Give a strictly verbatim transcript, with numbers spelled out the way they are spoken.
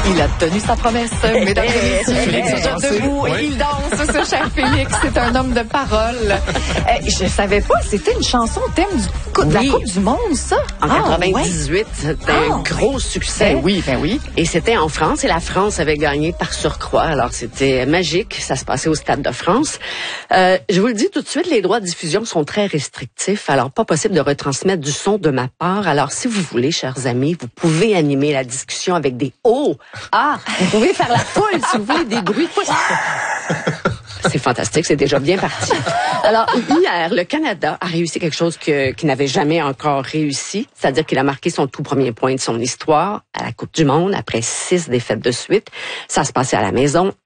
Il a tenu sa promesse, mesdames et messieurs. Félix Il a dansé. est debout et Oui. il danse, ce cher Félix. C'est un homme de parole. Eh, je savais pas, c'était une chanson au thème du cou- de Oui. la Coupe du Monde, ça? En Ah, quatre-vingt-dix-huit, ouais. c'était Ah, un gros succès. Ben oui, ben oui. Et c'était en France et la France avait gagné par surcroît. Alors c'était magique, ça se passait au Stade de France. Euh, je vous le dis tout de suite, les droits de diffusion sont très restrictifs, alors pas possible de retransmettre du son de ma part. Alors si vous voulez, chers amis, vous pouvez animer la discussion avec des oh, ah, vous pouvez faire la foule si vous voulez, des bruits. C'est fantastique, c'est déjà bien parti. Alors, hier, le Canada a réussi quelque chose que, qu'il n'avait jamais encore réussi, c'est-à-dire qu'il a marqué son tout premier point de son histoire à la Coupe du Monde après six défaites de suite. Ça se passait à la maison,